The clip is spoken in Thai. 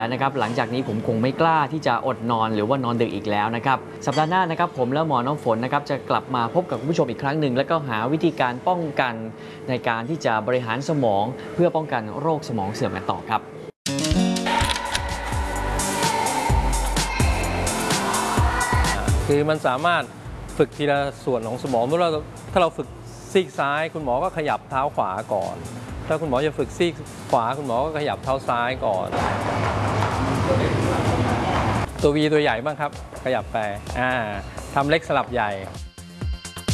นะครับหลังจากนี้ผมคงไม่กล้าที่จะอดนอนหรือว่านอนดึกอีกแล้วนะครับสัปดาห์หน้านะครับผมและหมอน้ำฝนนะครับจะกลับมาพบกับคุณผู้ชมอีกครั้งหนึ่งแล้วก็หาวิธีการป้องกันในการที่จะบริหารสมองเพื่อป้องกันโรคสมองเสื่อมกันต่อครับคือมันสามารถฝึกทีละส่วนของสมองเมื่อถ้าเราฝึกซีกซ้ายคุณหมอก็ขยับเท้าขวาก่อนถ้าคุณหมอจะฝึกซีกขวาคุณหมอก็ขยับเท้าซ้ายก่อนตัว V ตัวใหญ่บ้างครับขยับไปทำเล็กสลับใหญ่